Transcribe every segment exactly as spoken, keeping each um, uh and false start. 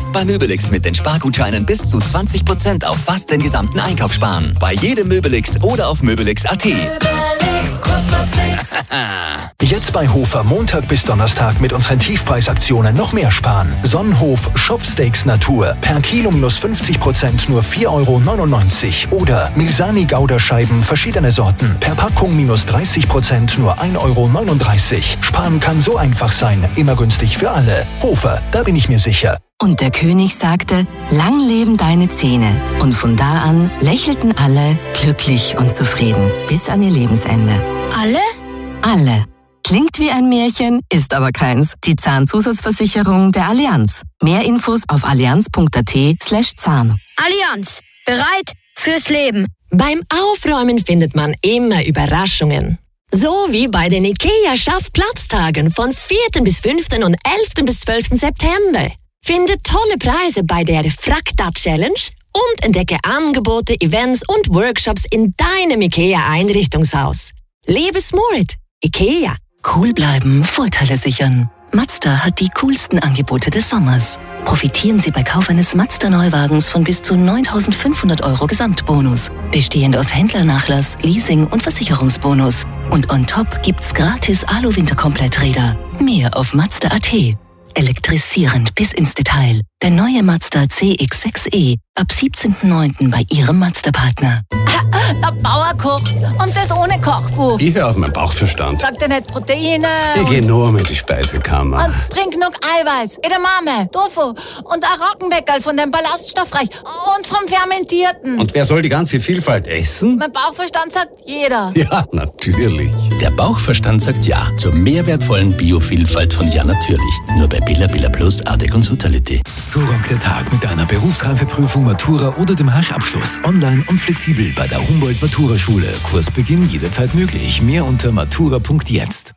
Jetzt bei Möbelix mit den Spargutscheinen bis zu zwanzig Prozent auf fast den gesamten Einkauf sparen. Bei jedem Möbelix oder auf möbelix punkt at. Möbelix, kostet was nix. Jetzt bei Hofer Montag bis Donnerstag mit unseren Tiefpreisaktionen noch mehr sparen. Sonnenhof Shopsteaks Natur per Kilo minus fünfzig Prozent nur vier Euro neunundneunzig. Oder Milsani Gouda-Scheiben verschiedene Sorten per Packung minus dreißig Prozent nur ein Euro neununddreißig. Sparen kann so einfach sein, immer günstig für alle. Hofer, da bin ich mir sicher. Und der König sagte, lang leben deine Zähne. Und von da an lächelten alle glücklich und zufrieden bis an ihr Lebensende. Alle? Alle. Klingt wie ein Märchen, ist aber keins. Die Zahnzusatzversicherung der Allianz. Mehr Infos auf allianz punkt at slash Zahn. Allianz. Bereit fürs Leben. Beim Aufräumen findet man immer Überraschungen. So wie bei den IKEA Schaffplatztagen von vierten bis fünften und elften bis zwölften September. Finde tolle Preise bei der Frakta Challenge und entdecke Angebote, Events und Workshops in deinem IKEA-Einrichtungshaus. Lebe smart. IKEA. Cool bleiben, Vorteile sichern. Mazda hat die coolsten Angebote des Sommers. Profitieren Sie bei Kauf eines Mazda-Neuwagens von bis zu neuntausendfünfhundert Euro Gesamtbonus. Bestehend aus Händlernachlass, Leasing und Versicherungsbonus. Und on top gibt's gratis Alu-Winterkompletträder. Mehr auf Mazda punkt at. Elektrisierend bis ins Detail. Der neue Mazda C X sechs E ab siebzehnten neunten bei Ihrem Mazda-Partner. Der Bauer kocht und das ohne Kochbuch. Ich höre auf meinen Bauchverstand. Sagt er nicht Proteine? Ich gehe nur mit die Speisekammer. Und bring genug Eiweiß, Edamame, Tofu und ein Roggenweckerl von dem Ballaststoffreich und vom Fermentierten. Und wer soll die ganze Vielfalt essen? Mein Bauchverstand sagt jeder. Ja, natürlich. Der Bauchverstand sagt ja zur mehrwertvollen Biovielfalt von Ja Natürlich. Nur bei Billa Billa Plus, Artec und Sutality. So rockt der Tag mit einer Berufsreifeprüfung, Matura oder dem Haschabschluss. Online und flexibel bei der Humboldt-Matura-Schule. Kursbeginn jederzeit möglich. Mehr unter matura punkt jetzt.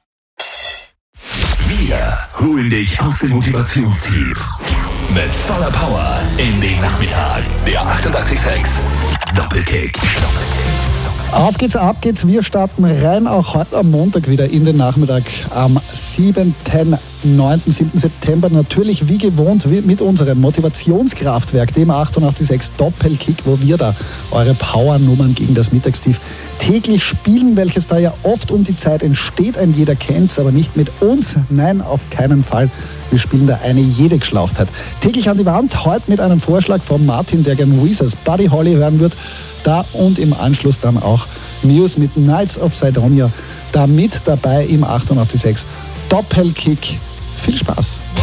Wir holen dich aus dem Motivationstief. Mit voller Power in den Nachmittag. Der achtundachtzig Komma sechs Doppelkick. Auf geht's, ab geht's. Wir starten rein auch heute am Montag wieder in den Nachmittag am siebten neunten siebten September. Natürlich wie gewohnt mit unserem Motivationskraftwerk, dem achtundachtzig Komma sechs Doppelkick, wo wir da eure Powernummern gegen das Mittagstief täglich spielen, welches da ja oft um die Zeit entsteht. Ein jeder kennt's, aber nicht mit uns. Nein, auf keinen Fall. Wir spielen da eine jede Geschlauchtheit. Täglich an die Wand, heute mit einem Vorschlag von Martin, der gern Weezers Buddy Holly hören wird. Da und im Anschluss dann auch Muse mit Knights of Sidonia. Da mit dabei im achtundachtzig Komma sechs Doppelkick. Viel Spaß!